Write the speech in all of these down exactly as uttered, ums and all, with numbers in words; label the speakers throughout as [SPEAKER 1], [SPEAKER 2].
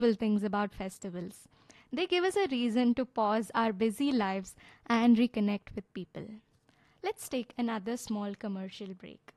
[SPEAKER 1] things about festivals. They give us a reason to pause our busy lives and reconnect with people. Let's take another small commercial break.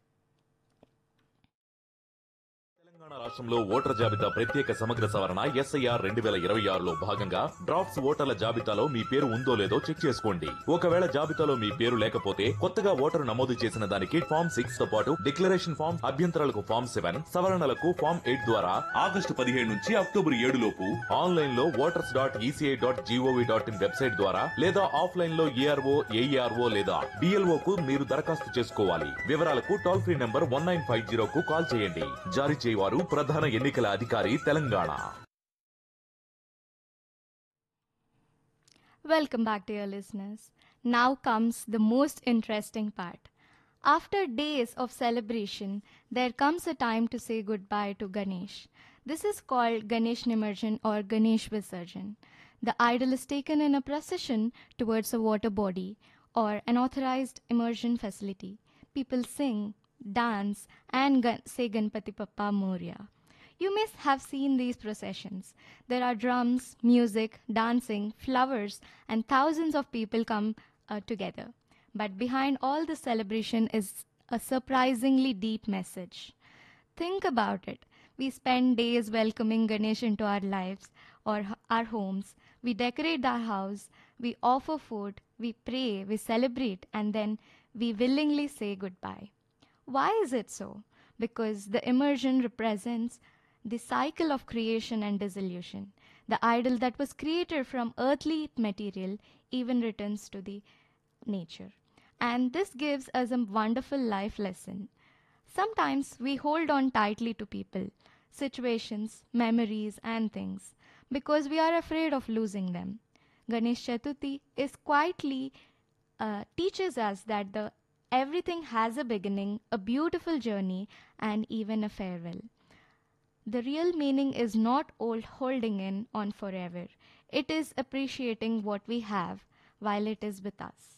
[SPEAKER 2] Telangana రాష్ట్రంలో voter జాబితా ప్రత్యేక సమగ్ర సవరణ SIR రెండు వేల ఇరవై ఆరులో భాగంగా డ్రాఫ్ట్స్ ఓటర్ల జాబితాలో మీ పేరు ఉందో లేదో చెక్ చేసుకోండి. ఒకవేళ జాబితాలో మీ పేరు లేకపోతే కొత్తగా ఓటరు నమోదు చేసిన దానికి ఫామ్ సిక్స్ తో పాటు డిక్లరేషన్ ఫామ్, అభ్యంతరాలకు ఫామ్ సెవెన్, సవరణలకు ఫామ్ ఎయిట్ ద్వారా ఆగస్టు పదిహేడు నుంచి అక్టోబర్ ఏడు లోపు ఆన్లైన్ లో voters dot ECI dot GOV dot in website ద్వారా లేదా ఆఫ్లైన్ లో ఏఆర్ఓ ఏఈఆర్ఓ లేదా డిఎల్ఓ కు మీరు దరఖాస్తు చేసుకోవాలి. వివరాలకు toll free number one nine five zero కు కాల్ చేయండి. జారీ చేయవారు ప్రధాన ఎన్నికల అధికారి Telangana.
[SPEAKER 1] Welcome back, dear listeners. Now comes the most interesting part. After days of celebration, there comes a time to say goodbye to Ganesh. This is called Ganesh Nimarjan or Ganesh Visarjan. The idol is taken in a procession towards a water body or an authorized immersion facility. People sing, dance, and gan- say Ganpati Pappa Moria. You may have seen these processions. There are drums, music, dancing, flowers, and thousands of people come uh, together. But behind all the celebration is a surprisingly deep message. Think about it. We spend days welcoming Ganesh into our lives or h- our homes. We decorate our house, we offer food, we pray, we celebrate, and then we willingly say goodbye. Why is it so? Because the immersion represents the cycle of creation and dissolution. The idol that was created from earthly material even returns to the nature. And this gives us a wonderful life lesson. Sometimes we hold on tightly to people, situations, memories, and things because we are afraid of losing them. Ganesh Chaturthi is quietly uh, teaches us that the everything has a beginning, a beautiful journey, and even a farewell. The real meaning is not old holding in on forever. It is appreciating what we have while it is with us.